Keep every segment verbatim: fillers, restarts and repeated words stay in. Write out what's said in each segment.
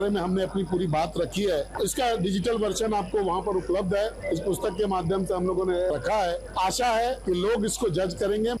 में हमने अपनी पूरी बात रखी है। इसका डिजिटल वर्जन आपको वहाँ पर उपलब्ध है। इस पुस्तक के माध्यम से हम लोगों ने रखा है। आशा है कि लोग इसको जज करेंगे।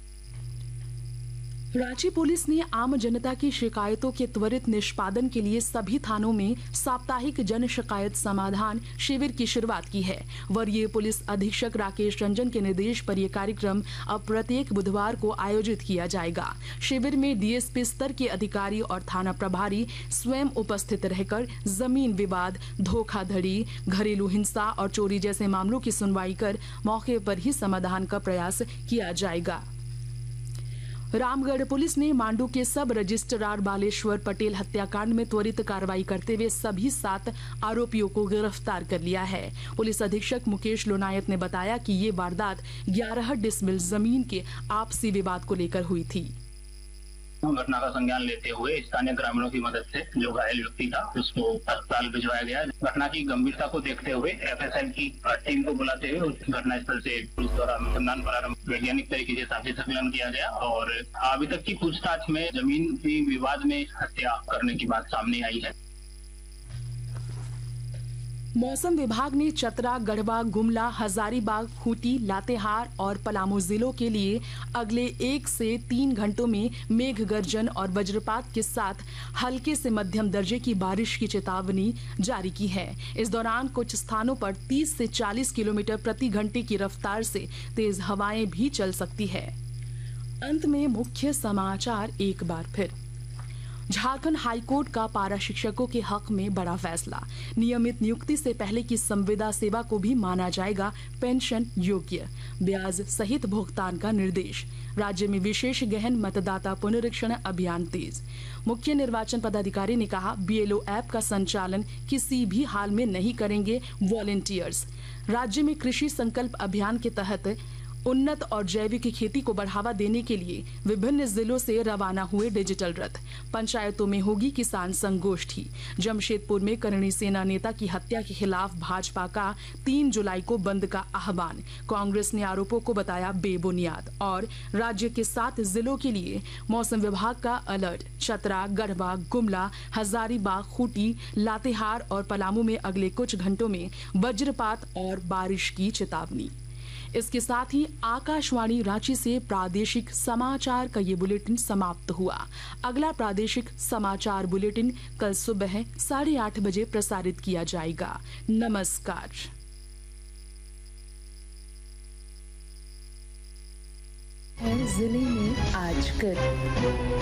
रांची पुलिस ने आम जनता की शिकायतों के त्वरित निष्पादन के लिए सभी थानों में साप्ताहिक जन शिकायत समाधान शिविर की शुरुआत की है। वरीय पुलिस अधीक्षक राकेश रंजन के निर्देश पर यह कार्यक्रम अब प्रत्येक बुधवार को आयोजित किया जाएगा। शिविर में डीएसपी स्तर के अधिकारी और थाना प्रभारी स्वयं उपस्थित रहकर जमीन विवाद, धोखाधड़ी, घरेलू हिंसा और चोरी जैसे मामलों की सुनवाई कर मौके पर ही समाधान का प्रयास किया जाएगा। रामगढ़ पुलिस ने मांडू के सब रजिस्ट्रार बालेश्वर पटेल हत्याकांड में त्वरित कार्रवाई करते हुए सभी सात आरोपियों को गिरफ्तार कर लिया है। पुलिस अधीक्षक मुकेश लोनायत ने बताया कि ये वारदात ग्यारह डिसमिल जमीन के आपसी विवाद को लेकर हुई थी। घटना का संज्ञान लेते हुए स्थानीय ग्रामीणों की मदद से जो घायल व्यक्ति था उसको अस्पताल भिजवाया गया। घटना की गंभीरता को देखते हुए एफएसएल की टीम को बुलाते हुए उस घटनास्थल से पुलिस द्वारा अनुसंधान प्रारंभ वैज्ञानिक तरीके से साक्षी संकलन किया गया और अभी तक की पूछताछ में जमीन की विवाद में हत्या करने की बात सामने आई है। मौसम विभाग ने चतरा, गढ़वा, गुमला, हजारीबाग, खूंटी, लातेहार और पलामू जिलों के लिए अगले एक से तीन घंटों में मेघ गर्जन और वज्रपात के साथ हल्के से मध्यम दर्जे की बारिश की चेतावनी जारी की है। इस दौरान कुछ स्थानों पर तीस से चालीस किलोमीटर प्रति घंटे की रफ्तार से तेज हवाएं भी चल सकती है। अंत में मुख्य समाचार एक बार फिर। झारखंड हाईकोर्ट का पारा शिक्षकों के हक में बड़ा फैसला। नियमित नियुक्ति से पहले की संविदा सेवा को भी माना जाएगा पेंशन योग्य। ब्याज सहित भुगतान का निर्देश। राज्य में विशेष गहन मतदाता पुनरीक्षण अभियान तेज। मुख्य निर्वाचन पदाधिकारी ने कहा, बीएलओ ऐप का संचालन किसी भी हाल में नहीं करेंगे वॉलंटियर्स। राज्य में कृषि संकल्प अभियान के तहत उन्नत और जैविक खेती को बढ़ावा देने के लिए विभिन्न जिलों से रवाना हुए डिजिटल रथ। पंचायतों में होगी किसान संगोष्ठी। जमशेदपुर में करणी सेना नेता की हत्या के खिलाफ भाजपा का तीन जुलाई को बंद का आह्वान। कांग्रेस ने आरोपों को बताया बेबुनियाद। और राज्य के सात जिलों के लिए मौसम विभाग का अलर्ट। चतरा, गढ़वा, गुमला, हजारीबाग, खूंटी, लातेहार और पलामू में अगले कुछ घंटों में वज्रपात और बारिश की चेतावनी। इसके साथ ही आकाशवाणी रांची से प्रादेशिक समाचार का ये बुलेटिन समाप्त हुआ। अगला प्रादेशिक समाचार बुलेटिन कल सुबह साढ़े आठ बजे प्रसारित किया जाएगा। नमस्कार। जिले में आजकल